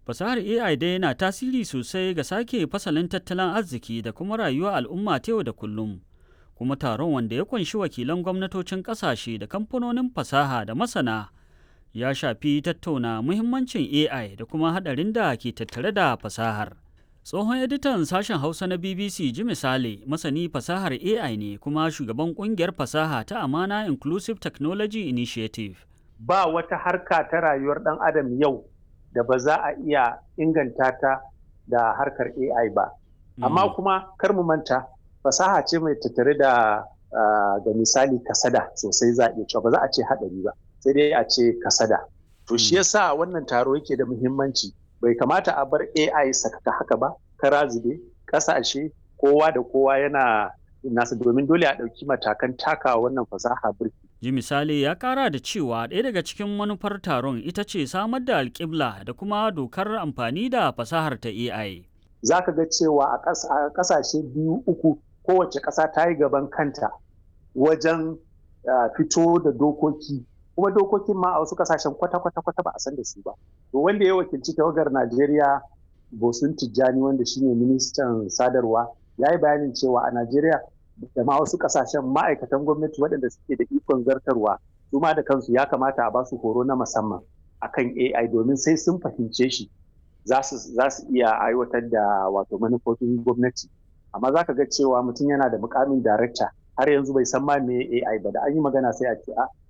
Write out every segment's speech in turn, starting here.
Fasahar AI dai na tasiri sosai ga sake fasalin tattalin arziki da kuma rayuwar al'umma ta yau da kullum. Kuma taron, wanda ya kunshi wakilan gwamnatocin ƙasashe da kamfanonin fasaha da masana, ya shafi tattauna muhimmancin AI da kuma haɗarin da ke tattare da fasahar. Tsohon editan sashen Hausa na BBC ji misali, masani fasahar AI ne kuma shugaban ƙungiyar fasaha ta Amana Inclusive Technology Initiative. Ba wata harka ta rayuwar ɗan adam yau da ba za a iya inganta ta da harkar AI ba. Amma kuma kar mu manta, fasaha ce mai tattare da misali kasada sosai, za a iya cewa ba za a ce haɗari ba, sai dai a ce kasada. To shi yasa wannan taro yake da muhimmanci. Bai kamata a bar AI sakaka haka ba, kara zube, ƙasashe kowa da kowa yana nasa, domin dole a ɗauki matakan taka wannan fasaha birki. Ji misali ya kara da cewa ɗaya daga cikin manufar taron ita ce samar da alƙibla da kuma dokar amfani da fasahar ta AI. Za ka ga cewa a ƙasashe 2-3 kowace ƙasa ta yi gaban kanta wajen fito da dokoki, kuma dokokin ma a wasu ƙasashen kwata-kwata ba a san da su ba. To wanda ya wakilci tawagar Najeriya, Bosun Tijjani, wanda shine ministan sadarwa, ya yi bayanin cewa a Najeriya da ma wasu kasashen ma'aikatan gwamnati waɗanda suke da ikon zartarwa, su ma da kansu ya kamata a basu horo na musamman akan AI, domin sai sun fahimce shi za su iya aiwatar da wato manufofin gwamnati. Amma za ka ga cewa mutum yana da mukamin darakta har yanzu bai san ma me AI ba, da an yi magana sai a ce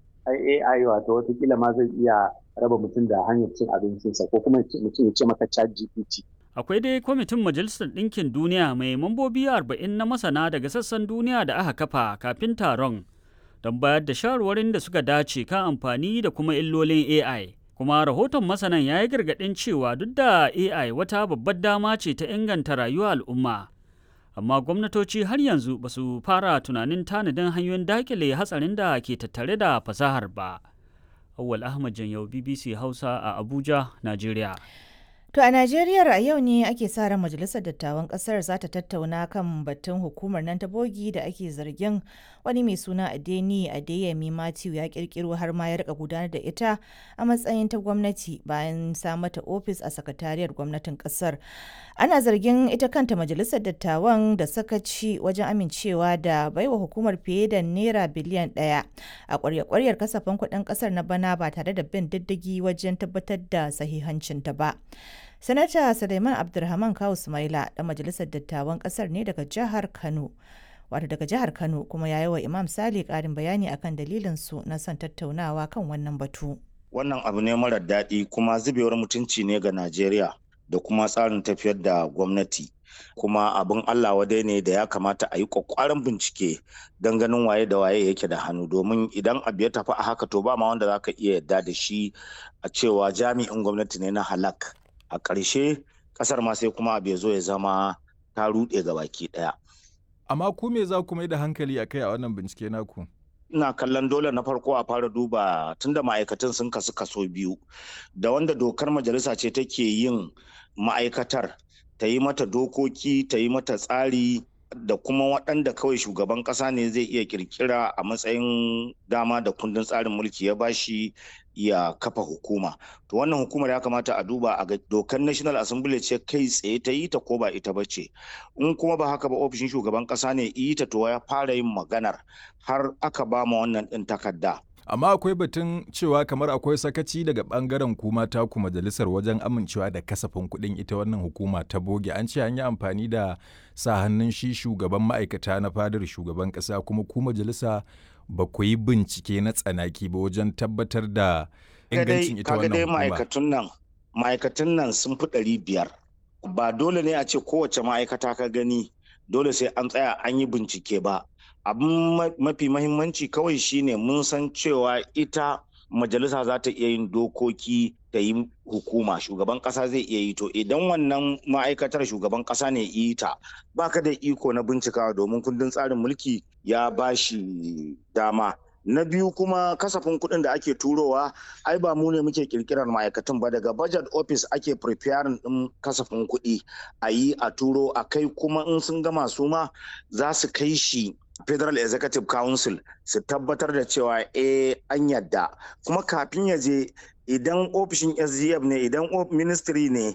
AI wato watakila ma zai iya raba mutum da hanyar cin abincinsa, ko kuma mutum ya ce maka ChatGPT. Akwai dai kwamitin Majalisar Ɗinkin Duniya mai mambobi 40 na masana daga sassan duniya da aka kafa kafin taron don bayar da shawarwarin da suka dace kan amfani da kuma illolin AI. Kuma rahoton masanan ya yi gargaɗin cewa duk da AI wata babbar dama ce ta inganta rayuwar al'umma, amma gwamnatoci har yanzu ba su fara tunanin tanadin hanyoyin dakile hatsarin da ke tattare da fasahar ba. Awwal Ahmad Janyau, BBC Hausa a Abuja, Najeriya. To a Najeriya a yau ne ake sa ran Majalisar Dattawan Ƙasar za ta tattauna kan batun hukumar nan ta bogi da ake zargin wani mai suna Adeyemi Matthew ya kirkiro har ma ya rika gudanar da ita a matsayin ta gwamnati bayan sa mata ofis a sakatariyar gwamnatin ƙasar. Ana zargin ita kanta Majalisar Dattawan da sakaci wajen amincewa da baiwa hukumar fiye da naira biliyan 1 a ƙwarya-ƙwaryar kasafin kuɗin ƙasar na bana ba tare da bin diddigi wajen tabbatar da sahihancinta ba. Sanata Suleiman Abdulrahman Kawu Sumaila da Majalisar Dattawan Ƙasar ne daga jihar Kano. Daga jihar Kano kuma ya yi wa Imam Sale ƙarin bayani akan dalilin su na son tattaunawa kan wannan batu. Wannan abu ne marar daɗi kuma zubewar mutunci ne ga Najeriya da kuma tsarin tafiyar da gwamnati. Kuma abin Allah wadai ne da ya kamata a yi ƙwaƙƙwaran bincike don ganin waye da waye yake da hannu, domin idan abu ya tafi a haka to ba ma wanda za ka iya yarda da shi a cewa jami'in gwamnati ne na halak. A ƙarshe ƙasar ma sai kuma abu ya zo ya zama ta ruɗe ga baki ɗaya. Amma ku me za ku mai da hankali a kai a wannan bincike naku? Ina kallon dole na farko a fara duba tunda ma'aikatan sun kaso biyu, da wanda dokar majalisa ce take yin ma'aikatar, ta yi mata dokoki, ta yi mata tsari, da kuma waɗanda kawai shugaban ƙasa ne zai iya ƙirƙira a matsayin dama da kundin tsarin mulki ya bashi ya kafa hukuma. To wannan hukumar ya kamata a duba a ga dokar National Assembly ce kai tsaye ta yi ta ko ba ita ba ce. In kuma ba haka ba ofishin shugaban ƙasa ne yi ta, to ya fara yin maganar har aka ba ma wannan ɗin takarda. Amma akwai batun cewa kamar akwai sakaci daga bangaren kuma taku majalisar wajen amincewa da kasafin kuɗin ita wannan hukuma ta boge. An ce an yi amfani da sa hannun shi shugaban ma'aikata na fadar shugaban ƙasa, kuma ku majalisa ba ku yi bincike na tsanaki ba wajen tabbatar da ingancin ita wannan hukuma. Ma'aikatan nan sun fi 500. Ba dole ne a ce kowace ma'aikata ka gani dole sai an tsaya an yi bincike ba. Abin mafi mahimmanci kawai shine mun san cewa ita majalisa za ta iya yin dokoki da yi hukuma, shugaban kasa zai iya yi. To idan wannan ma'aikatar shugaban kasa ne yi ta, baka da iko na bincikawa domin kundin tsarin mulki ya bashi dama. Na biyu kuma kasafin kuɗin da ake turowa, ai ba mu ne muke kirkirar ma'aikatan ba, daga budget office ake preparing ɗin kasafin kuɗi a yi a turo a kai, kuma in sun gama su ma za su kai shi Federal Executive Council su tabbatar da cewa an yadda. Kuma kafin ya je, idan ofishin SGF ne, idan ministry ne